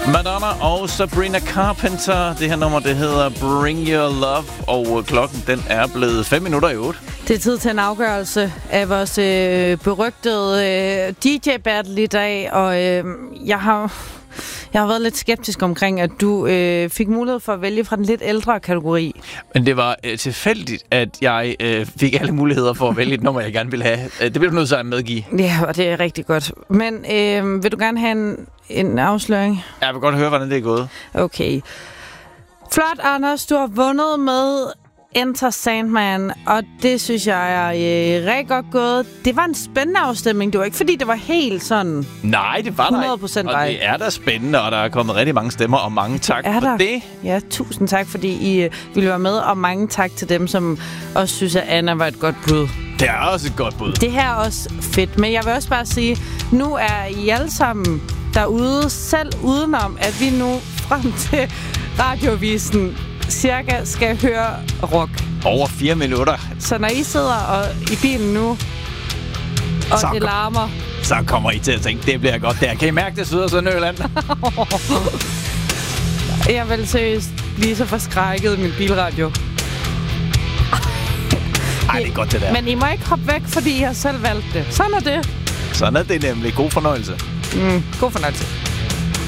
Madonna og Sabrina Carpenter. Det her nummer, det hedder Bring Your Love. Og klokken, den er blevet 8:05. Det er tid til en afgørelse af vores berygtede DJ-battle i dag. Og jeg har været lidt skeptisk omkring, at du fik mulighed for at vælge fra den lidt ældre kategori. Men det var tilfældigt, at jeg fik alle muligheder for at vælge et nummer, jeg gerne ville have. Det bliver du nødt til at medgive. Ja, og det er rigtig godt. Men vil du gerne have en afsløring? Jeg vil godt høre, hvordan det er gået. Okay. Flot, Anders. Du har vundet med Enter Sandman, og det synes jeg er rigtig godt gået. Det var en spændende afstemning. Det var ikke, fordi det var helt sådan... Nej, det var 100% dig. Og det er da spændende, og der er kommet rigtig mange stemmer, og mange tak for det. Ja, tusind tak, fordi I ville være med, og mange tak til dem, som også synes, at Anna var et godt bud. Det er også et godt bud. Det her er også fedt, men jeg vil også bare sige, nu er I alle sammen derude, selv udenom, at vi nu frem til radiovisen cirka skal høre rock. Over 4 minutter. Så når I sidder i bilen nu, og så det larmer... Så kommer I til at tænke, det bliver godt der. Kan I mærke det, Syd- og Sønderjylland? Jeg vil seriøst blive så forskrækket i min bilradio. Ej, det er godt det der. Men I må ikke hoppe væk, fordi I har selv valgt det. Sådan er det. Sådan er det nemlig. God fornøjelse. God fornøjelse.